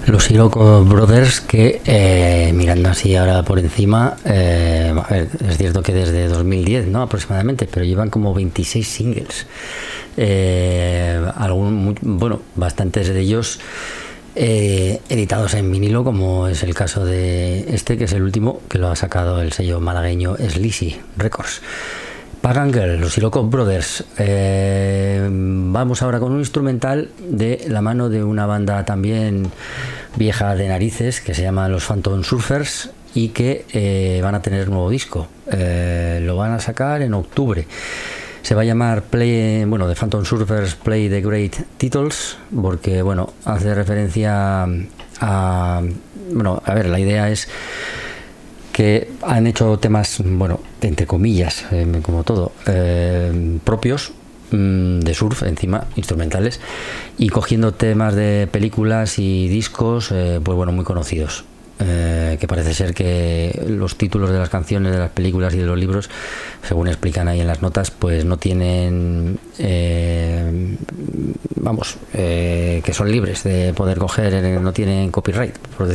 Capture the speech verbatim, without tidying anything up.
Los Iroko Brothers que, eh, mirando así ahora por encima, eh, a ver, es cierto que desde dos mil diez, ¿no? Aproximadamente, pero llevan como veintiséis singles. Eh, algún, muy- bueno, bastantes de ellos eh, editados en vinilo, como es el caso de este, que es el último, que lo ha sacado el sello malagueño Sleazy Records. Pagan Girl, los Iroko Brothers. Eh, vamos ahora con un instrumental de la mano de una banda también vieja de narices que se llama los Phantom Surfers y que eh, van a tener nuevo disco. Eh, lo van a sacar en octubre. Se va a llamar Play, bueno, de Phantom Surfers Play the Great Titles, porque bueno, hace referencia a, bueno, a ver, la idea es que han hecho temas, bueno, entre comillas, eh, como todo, eh, propios, mm, de surf, encima, instrumentales, y cogiendo temas de películas y discos, eh, pues bueno, muy conocidos. Eh, que parece ser que los títulos de las canciones, de las películas y de los libros, según explican ahí en las notas, pues no tienen, eh, vamos, eh, que son libres de poder coger, eh, no tienen copyright, por